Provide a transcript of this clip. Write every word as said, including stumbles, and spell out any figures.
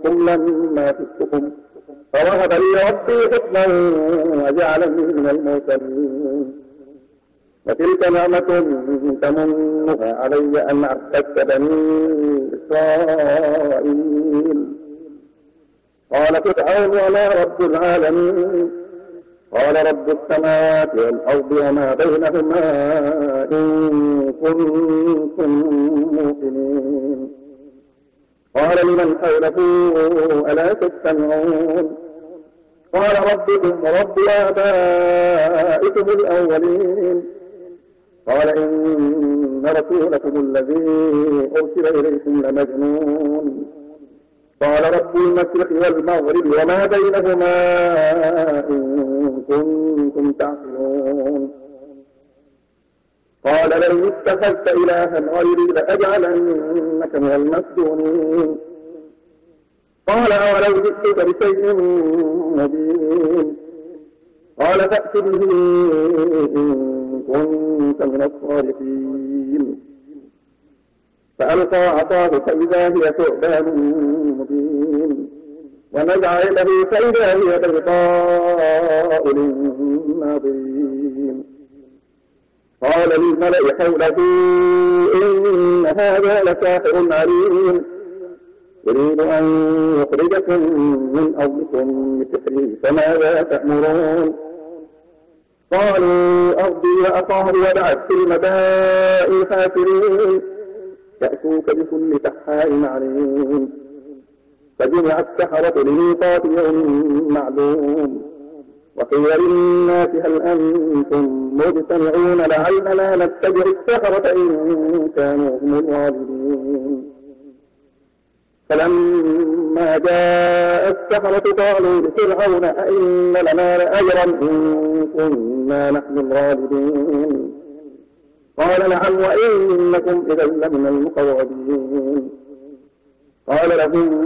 جئتكم لما جئتكم فوهب لي ربي حكما وجعلني من المرسلين وتلك نعمة تمنها علي أن عبدت بني إسرائيل. قال فرعون وما رب العالمين قال رب السماوات والأرض وما بينهما إن كنتم موقنين. قال لمن حوله ألا تستمعون قال ربكم ورب آبائكم الأولين. قال إن رسولكم الذي أرسل إليكم لمجنون. قال رب المشرق والمغرب وما بينهما إن كنتم تعقلون. قال لئن اتخذت إلها غيري لأجعلنك من المسجونين. قال أولو جئتك بشيء مبين قال فأت به إن كنت من الصادقين. فألقى عصاه فإذا هي ثعبان مبين ونزع يده فإذا هي بيضاء للناظرين. قال للملأ حوله إن هذا لساحر عليم يريد أن يخرجكم من أرضكم بسحره فماذا تأمرون. قالوا أرضي وأطهر وابعث في المدائن حافرين يأتوك بكل سحار عليم. فجمع السحرة لميقات يوم معلوم وقيل للناس هل أنتم مجتمعون لعلنا نتبع السحرة إن كانوا هم الغالبين. فلما جاء السحرة قالوا لفرعون أئن لنا لأجرا إن كنا نحن الغالبين. قال نعم وإنكم إذا لمن المقربين. قال لهم